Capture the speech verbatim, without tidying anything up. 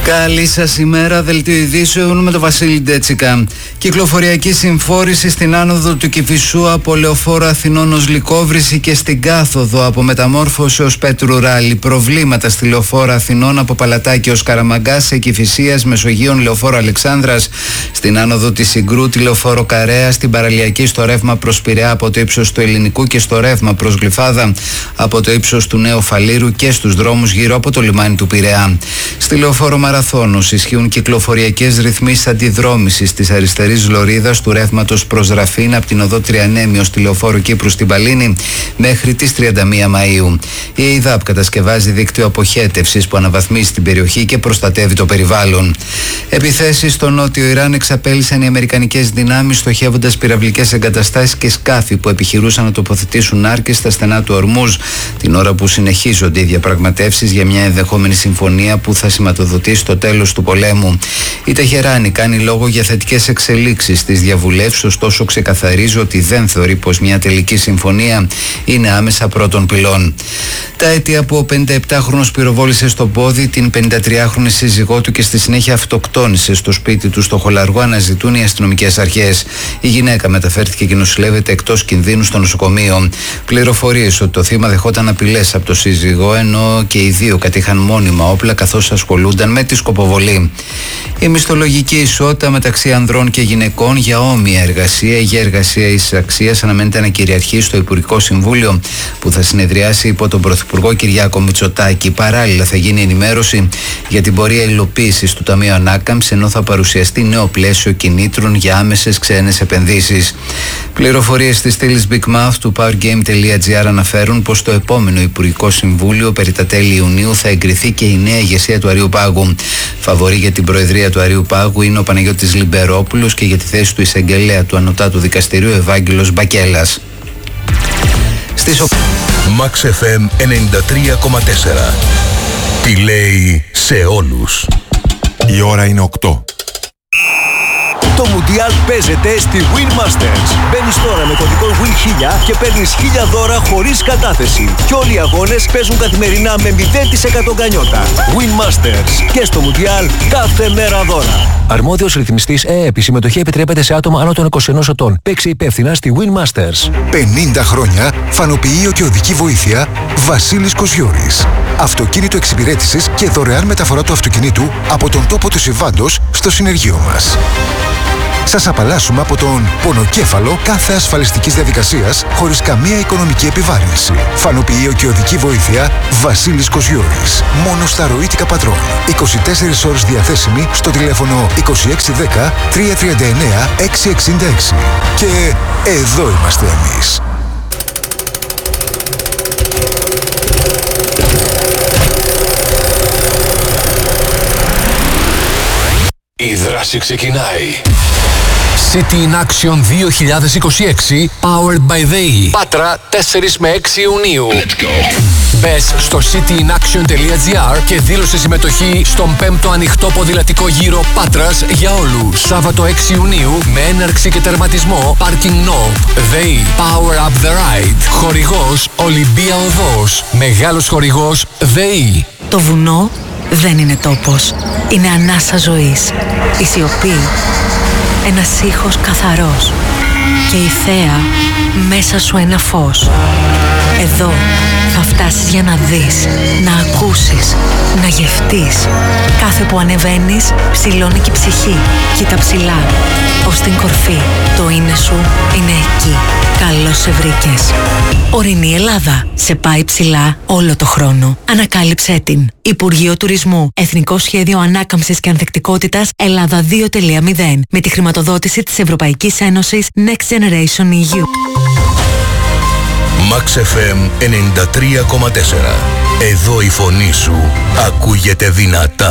Καλή σας ημέρα, δελτίο ειδήσεων με τον Βασίλη Ντέτσικα. Κυκλοφοριακή συμφόρηση στην άνοδο του Κηφισού από Λεωφόρο Αθηνών ως Λυκόβρηση και στην κάθοδο από Μεταμόρφωση ως Πέτρου Ράλη. Προβλήματα στη Λεωφόρο Αθηνών από Παλατάκι ως Καραμαγκάς, σε Κηφισίας, Μεσογείων, Λεωφόρο Αλεξάνδρας, στην άνοδο της Συγκρού, τη Λεωφόρο Καρέα, στην Παραλιακή στο ρεύμα προς Πειραιά από το ύψος του Ελληνικού και στο ρεύμα προς Γλυφάδα από το ύψος του Νέου Φαλήρου και στους δρόμους γύρω από το λιμάνι του Πειραιά. Στη Λεωφόρο Μαραθώνος ισχύουν κυκλοφοριακές ρυθμίσεις αντιδρόμησης της αριστερής λωρίδας του ρεύματος προς Ραφίνα από την οδό Τριανέμιος στη Λεωφόρο Κύπρου στην Παλίνη μέχρι τις τριάντα μία Μαΐου. Η ΕΙΔΑΠ κατασκευάζει δίκτυο αποχέτευσης που αναβαθμίζει την περιοχή και προστατεύει το περιβάλλον. Επιθέσεις στο νότιο Ιράν εξαπέλυσαν οι αμερικανικές δυνάμεις στοχεύοντας πυραυλικές εγκαταστάσεις και σκάφη που επιχειρούσαν να τοποθετήσουν άρκες στα στενά του Ορμούζ, την ώρα που συνεχίζονται οι διαπραγματεύσεις για μια ενδεχόμενη συμφωνία που θα σηματοδοτήσει το τέλος του πολέμου. Η Τεχεράνη κάνει λόγο για θετικές εξελίξεις στις διαβουλεύσεις, ωστόσο ξεκαθαρίζει ότι δεν θεωρεί πως μια τελική συμφωνία είναι άμεσα πρώτων πυλών. Τα αίτια που ο πενηνταεπτάχρονος πυροβόλησε στο πόδι την πενηντατριάχρονη σύζυγό του και στη συνέχεια αυτοκτόνησε στο σπίτι του στο Χολαργό αναζητούν οι αστυνομικές αρχές. Η γυναίκα μεταφέρθηκε και νοσηλεύεται εκτός κινδύνου στο νοσοκομείο. Πληροφορίες ότι το θύμα δεχόταν απειλές από το σύζυγό, ενώ και οι δύο κατήχαν μόνιμα όπλα καθώς ασχολούνταν με τη σκοποβολή. Η μισθολογική ισότητα μεταξύ ανδρών και γυναικών για όμοια εργασία ή για εργασία ίσης αξίας αναμένεται να κυριαρχεί στο Υπουργικό Συμβούλιο που θα συνεδριάσει υπό τον Πρωθυπουργό Κυριάκο Μητσοτάκη. Παράλληλα θα γίνει ενημέρωση για την πορεία υλοποίησης του Ταμείου Ανάκαμψης, ενώ θα παρουσιαστεί νέο πλαίσιο κινήτρων για άμεσες ξένες επενδύσεις. Πληροφορίες της στήλης Big Mouth του powergame.gr αναφέρουν πως το επόμενο Υπουργικό Συμβούλιο περί τα τέλη Ιουνίου θα εγκριθεί και η νέα ηγεσία του Αριουπάγου. Φαβορί για την προεδρία του Αριουπάγου είναι ο Παναγιώτης Λιμπερόπουλος και για τη θέση του εισαγγελέα του Ανωτάτου Δικαστηρίου Ευάγγελος Μπακέλας. Στις... Max εφ εμ ενενήντα τρία κόμμα τέσσερα. Τι λέει σε όλους. Η ώρα είναι οκτώ. Το Μουντιάλ παίζεται στη Win Masters. Μπαίνεις τώρα με κωδικό Win χίλια και παίρνεις χίλια δώρα χωρίς κατάθεση. Και όλοι οι αγώνες παίζουν καθημερινά με μηδέν τοις εκατό γκανιότα. Win Masters. Και στο Μουντιάλ κάθε μέρα δώρα. Αρμόδιος ρυθμιστής ΕΕΠ. Η συμμετοχή επιτρέπεται σε άτομα άνω των είκοσι ενός ετών. Παίξε υπεύθυνα στη Win Masters. πενήντα χρόνια φανοποιείο και οδική βοήθεια Βασίλης Κοζιώρης. Αυτοκίνητο εξυπηρέτησης και δωρεάν μεταφορά του αυτοκινήτου από τον τόπο του συμβάντος στο συνεργείο μας. Σας απαλλάσσουμε από τον πονοκέφαλο κάθε ασφαλιστικής διαδικασίας χωρίς καμία οικονομική επιβάρυνση. Φανοποιείο και οδική βοήθεια Βασίλης Κοζιώρης. Μόνο στα ροήτικα πατρών. είκοσι τέσσερις ώρες διαθέσιμη στο τηλέφωνο είκοσι έξι δέκα τριακόσια τριάντα εννέα εξακόσια εξήντα έξι. Και εδώ είμαστε εμείς. Η δράση ξεκινάει. City in Action δύο χιλιάδες είκοσι έξι Powered by ΔΕΗ. Πάτρα τέσσερις με έξι Ιουνίου. Let's go. Μπες στο cityin-action.gr και δήλωσε συμμετοχή στον πέμπτο ανοιχτό ποδηλατικό γύρο Πάτρας για όλους. Σάββατο έξι Ιουνίου με έναρξη και τερματισμό Parking Knob. ΔΕΗ Power Up the Ride. Χορηγός Ολυμπία Οδός. Μεγάλος χορηγός ΔΕΗ. Το βουνό δεν είναι τόπος. Είναι ανάσα ζωής. Η σιωπή. Ένας ήχος καθαρός. Και η θέα μέσα σου ένα φως. Εδώ θα φτάσεις για να δεις, να ακούσεις, να γευτείς. Κάθε που ανεβαίνεις ψηλώνει και η ψυχή. Κοίτα ψηλά, ως την κορφή. Το είναι σου είναι εκεί. Καλώς σε βρήκες. Ορεινή Ελλάδα. Σε πάει ψηλά όλο το χρόνο. Ανακάλυψέ την. Υπουργείο Τουρισμού. Εθνικό Σχέδιο Ανάκαμψης και Ανθεκτικότητας Ελλάδα δύο τελεία μηδέν. Με τη χρηματοδότηση της Ευρωπαϊκής Ένωσης Next Generation ι γιου. Max εφ εμ ενενήντα τρία κόμμα τέσσερα. Εδώ η φωνή σου ακούγεται δυνατά.